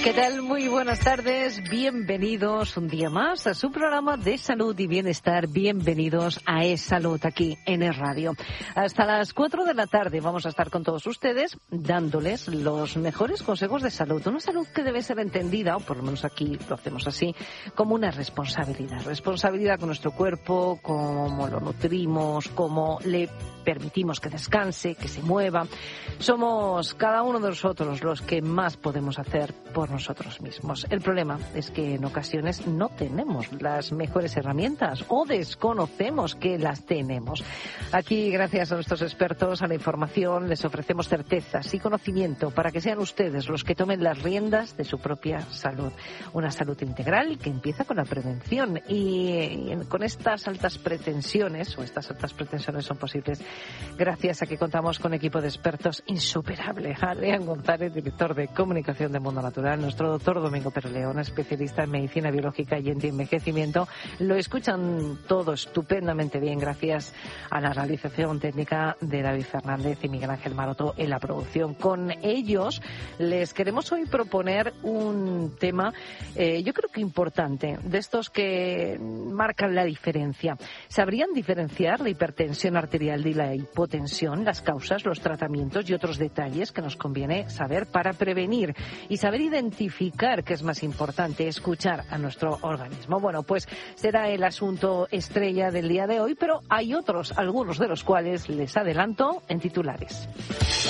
¿Qué tal? Muy buenas tardes. Bienvenidos un día más a su programa de salud y bienestar. Bienvenidos a eSalud aquí en Es Radio. Hasta las 4 de la tarde vamos a estar con todos ustedes dándoles los mejores consejos de salud. Una salud que debe ser entendida, o por lo menos aquí lo hacemos así, como una responsabilidad. Responsabilidad con nuestro cuerpo, cómo lo nutrimos, cómo le permitimos que descanse, que se mueva. Somos cada uno de nosotros los que más podemos hacer por nosotros mismos. El problema es que en ocasiones no tenemos las mejores herramientas o desconocemos que las tenemos. Aquí, gracias a nuestros expertos, a la información, les ofrecemos certezas y conocimiento para que sean ustedes los que tomen las riendas de su propia salud. Una salud integral que empieza con la prevención y con estas altas pretensiones, o estas altas pretensiones son posibles gracias a que contamos con un equipo de expertos insuperable. Adrián González, director de comunicación de Mundo Natural, nuestro doctor Domingo Pereleón, especialista en medicina biológica y antienvejecimiento. Lo escuchan todo estupendamente bien gracias a la realización técnica de David Fernández y Miguel Ángel Maroto en la producción. Con ellos les queremos hoy proponer un tema yo creo que importante, de estos que marcan la diferencia. ¿Sabrían diferenciar la hipertensión arterial de la hipotensión, las causas, los tratamientos y otros detalles que nos conviene saber para prevenir y saber identificar, que es más importante, escuchar a nuestro organismo? Bueno, pues será el asunto estrella del día de hoy, pero hay otros, algunos de los cuales les adelanto en titulares.